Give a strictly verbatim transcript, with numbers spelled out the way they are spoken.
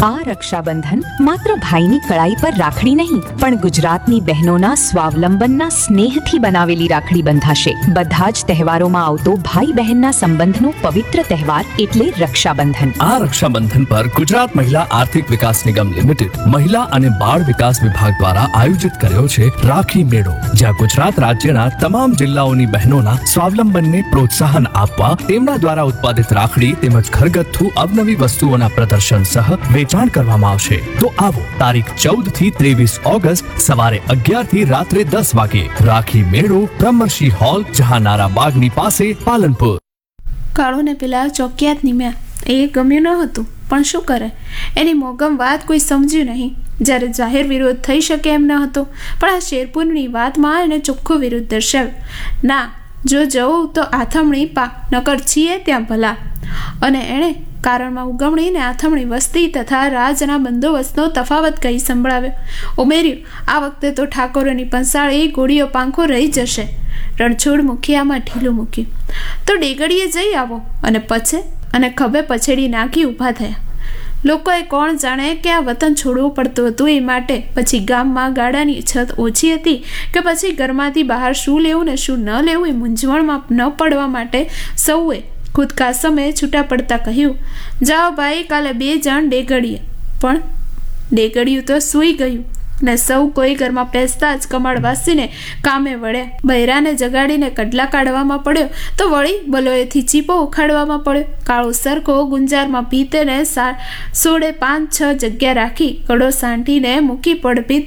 આ રક્ષાબંધન માત્ર ભાઈની કળાઈ પર રાખડી નહીં પણ ગુજરાતની બહેનોના સ્વાવલંબનના સ્નેહથી બનાવેલી રાખડી બંધાશે. બધા જ તહેવારોમાં આવતો ભાઈ બહેનના સંબંધનો પવિત્ર તહેવાર એટલે રક્ષાબંધન. આ રક્ષાબંધન પર ગુજરાત મહિલા આર્થિક વિકાસ નિગમ લિમિટેડ મહિલા અને બાળ વિકાસ વિભાગ દ્વારા આયોજિત કર્યો છે રાખી મેળો, જ્યાં ગુજરાત રાજ્યના તમામ જિલ્લાઓની બહેનોના સ્વાવલંબનને પ્રોત્સાહન આપવા તેમના દ્વારા ઉત્પાદિત રાખડી તેમજ ઘરગથ્થુ અવનવી વસ્તુઓના પ્રદર્શન સહ વેચાણ કરવામાં આવશે. તો આવો તારીખ ચૌદ થી ત્રેવીસ ઓગસ્ટ સવારે અગિયાર થી રાત્રે દસ વાગે રાખી મેળો, બ્રહ્મર્ષિ હોલ, જહાનારા બાગની પાસે, પાલનપુર. કાળો ને પેલા ચોકિયાત નિમ્યા એ ગમ્યું ન હતું, પણ શું કરે, એની મોગમ વાત કોઈ સમજ્યું નહીં. જ્યારે જાહેર વિરોધ થઈ શકે એમ ન હતો, પણ આ શેરપુરની વાતમાં એને ચોખ્ખો વિરોધ દર્શાવ્યો. ના, જો જવું તો આથમણી પા, નકર છીએ ત્યાં ભલા. અને એણે કારણમાં ઉગમણી ને આથમણી વસ્તી તથા રાજના બંદોબસ્તનો તફાવત કહી સંભળાવ્યો. ઉમેર્યું, આ વખતે તો ઠાકોરોની પંસાળી ગોળીઓ પાંખો રહી જશે. રણછોડ મુખિયામાં ઢીલું મૂક્યું. તો ડેગડીએ જઈ આવો. અને પછી અને ખભે પછેડી નાખી ઊભા થયા. લોકોએ કોણ જાણે કે આ વતન છોડવું પડતું હતું એ માટે, પછી ગામમાં ગાડાની છત ઓછી હતી કે પછી ઘરમાંથી બહાર શું લેવું ને શું ન લેવું એ મૂંઝવણમાં ન પડવા માટે સૌએ ખુદકા સમયે છૂટા પડતા કહ્યું, જાઓ ભાઈ, કાલે બે જણ ડેગડીએ. પણ ડેગડિયું તો સૂઈ ગયું ને સૌ કોઈ ઘરમાં પેસતા જ કમાડ વાસીને કામે વળ્યા. બૈરાને જગાડીને કડલા કાઢવામાં પડ્યો તો વળી બલોએથી ચીપો ઉખાડવામાં પડ્યો. કાળો સરખો ગુંજારમાં પીતેને સોળે પાંચ છ જગ્યા રાખી કડો સાંટીને મૂકી પડપીત